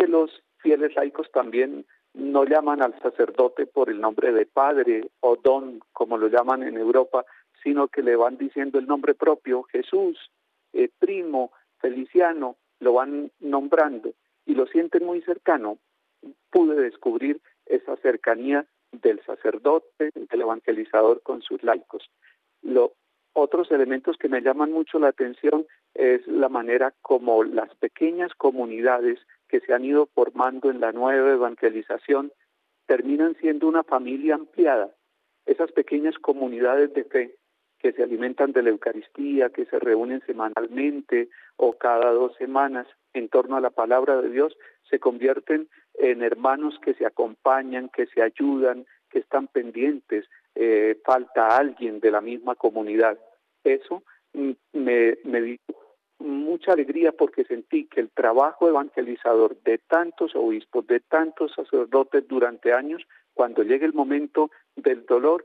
los fieles laicos también no llaman al sacerdote por el nombre de padre o don, como lo llaman en Europa, sino que le van diciendo el nombre propio, Jesús, primo, Feliciano, lo van nombrando y lo sienten muy cercano. Pude descubrir esa cercanía del sacerdote, del evangelizador con sus laicos. Otros elementos que me llaman mucho la atención es la manera como las pequeñas comunidades que se han ido formando en la nueva evangelización terminan siendo una familia ampliada. Esas pequeñas comunidades de fe que se alimentan de la Eucaristía, que se reúnen semanalmente o cada 2 semanas en torno a la palabra de Dios, se convierten en hermanos que se acompañan, que se ayudan, que están pendientes, falta alguien de la misma comunidad. Eso me dio mucha alegría porque sentí que el trabajo evangelizador de tantos obispos, de tantos sacerdotes durante años, cuando llegue el momento del dolor,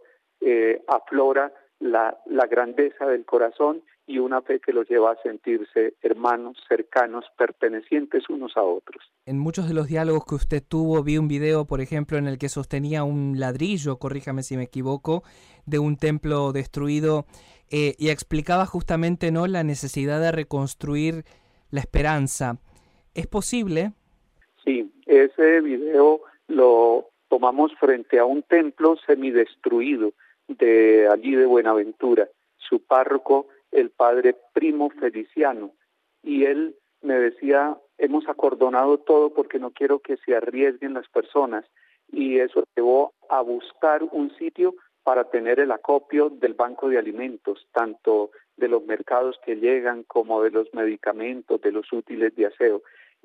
aflora la grandeza del corazón y una fe que los lleva a sentirse hermanos, cercanos, pertenecientes unos a otros. En muchos de los diálogos que usted tuvo, vi un video, por ejemplo, en el que sostenía un ladrillo, corríjame si me equivoco, de un templo destruido y explicaba justamente, ¿no?, la necesidad de reconstruir la esperanza. ¿Es posible? Sí, ese video lo tomamos frente a un templo semidestruido de allí de Buenaventura, su párroco, el padre Primo Feliciano, y él me decía, hemos acordonado todo porque no quiero que se arriesguen las personas, y eso llevó a buscar un sitio para tener el acopio del banco de alimentos, tanto de los mercados que llegan como de los medicamentos, de los útiles de aseo,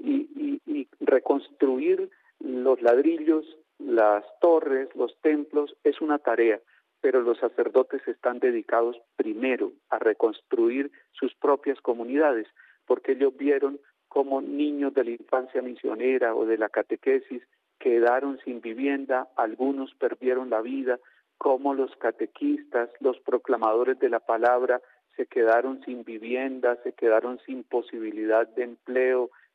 y reconstruir los ladrillos, las torres, los templos, es una tarea, pero los sacerdotes están dedicados primero a reconstruir sus propias comunidades, porque ellos vieron cómo niños de la infancia misionera o de la catequesis quedaron sin vivienda, algunos perdieron la vida, cómo los catequistas, los proclamadores de la palabra se quedaron sin vivienda, se quedaron sin posibilidad de empleo,